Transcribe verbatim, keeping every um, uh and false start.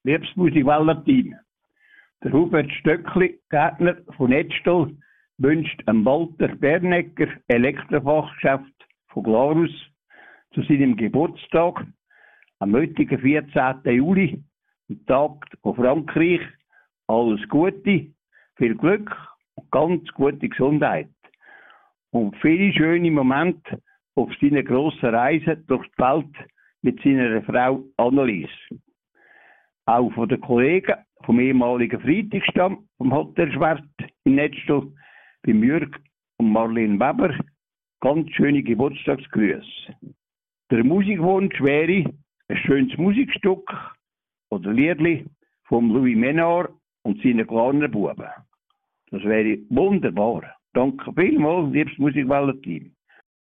liebes Musikwellenteam. Der Hubert Stöckli, Gärtner von Netzstall, wünscht dem Walter Bernegger, Elektrofachgeschäft von Glarus, zu seinem Geburtstag, am heutigen vierzehnten Juli, am Tag von Frankreich, alles Gute, viel Glück und ganz gute Gesundheit. Und viele schöne Momente auf seiner grossen Reise durch die Welt mit seiner Frau Annelies. Auch von den Kollegen vom ehemaligen Freitagsstamm vom Hotel Schwert in Netzstall, beim Jürg und Marlene Weber, ganz schöne Geburtstagsgrüße. Der Musikwunsch wäre ein schönes Musikstück oder Liedli von Louis Menard und seinen kleinen Buben. Das wäre wunderbar. Danke vielmals, liebes Musikwellenteam.